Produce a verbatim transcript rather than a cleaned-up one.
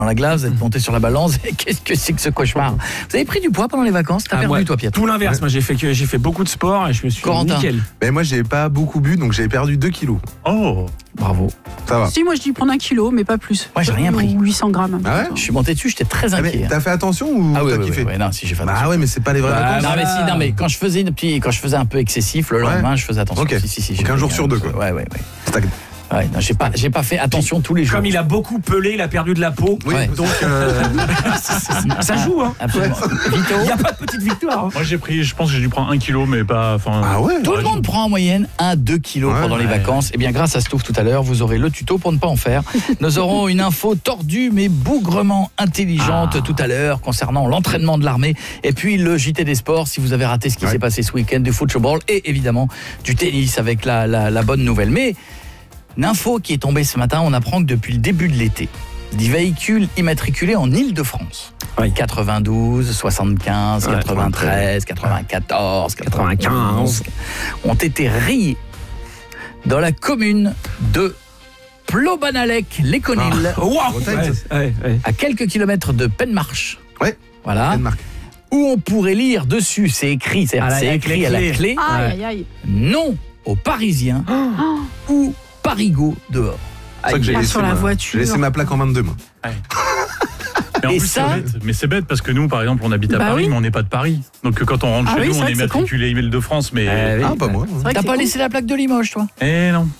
dans la glace, vous êtes monté sur la balance. Et qu'est-ce que c'est que ce cauchemar? Vous avez pris du poids pendant les vacances? T'as Ah, perdu moi, toi, Pierre? Tout l'inverse. Moi, j'ai fait que j'ai fait beaucoup de sport et je me suis Corentin. nickel. Mais moi, j'ai pas beaucoup bu, donc j'ai perdu deux kilos. Oh, Bravo. Ça va. Si, moi je dis prendre un kilo, mais pas plus. Moi, j'ai rien pris. Ou huit cents grammes. Ah ouais Je suis monté dessus, j'étais très Ah, mais inquiet. t'as fait attention ou Ah oui, t'as oui, kiffé? oui, oui, non, si j'ai fait Bah attention. ouais, mais c'est pas les vraies Bah, vacances. Non mais si, non mais quand je faisais une petite- quand je faisais un peu excessif le Ouais. lendemain, je faisais attention. Ok. Si, si, si, Donc j'ai un pris jour sur deux, quoi. Ouais, ouais, ouais. Tac. Ouais, non, j'ai pas, j'ai pas fait attention tous les jours. Comme il a beaucoup pelé, il a perdu de la peau. Oui, Ouais. Donc euh, ça joue, hein. Absolument. Vito. Il n'y a pas de petite victoire. Hein. moi j'ai pris, je pense que j'ai dû prendre un kilo, mais pas. Enfin, Ah ouais. Tout le monde prend en moyenne un à deux kilos Ouais, pendant les ouais. vacances. Et bien grâce à Stouff tout à l'heure, vous aurez le tuto pour ne pas en faire. Nous aurons une info tordue mais bougrement intelligente Ah. tout à l'heure concernant l'entraînement de l'armée. Et puis le J T des sports si vous avez raté ce qui Ouais. s'est passé ce week-end, du football et évidemment du tennis avec la, la, la bonne nouvelle. Mais une info qui est tombée ce matin, on apprend que depuis le début de l'été, des véhicules immatriculés en Île-de-France, Oui. quatre-vingt-douze, soixante-quinze, Ouais, quatre-vingt-treize, quatre-vingt-quatorze, quatre-vingt-quinze, ont été rayés dans la commune de Plobanalec-les-Conil, Wow. Bretagne, Ouais, ouais, ouais. à quelques kilomètres de Penmarche. Ouais. Voilà. Danemark. Où on pourrait lire dessus, c'est écrit, c'est À la- c'est avec écrit les à la clés. clé, Aïe, aïe, aïe. non aux Parisiens ou Parigo dehors. C'est ça que j'ai Pas laissé sur la ma- voiture. J'ai laissé ma plaque en vingt-deux, moi. mais en Et plus, ça- c'est bête. Mais c'est bête parce que nous, par exemple, on habite à Bah Paris, oui. mais on n'est pas de Paris. Donc quand on rentre Ah chez oui, nous, c'est on vrai est que c'est con. matriculé Île-de-France, mais. Euh, oui. Ah, pas moi. C'est vrai que T'as c'est pas con. laissé la plaque de Limoges, toi? Eh non.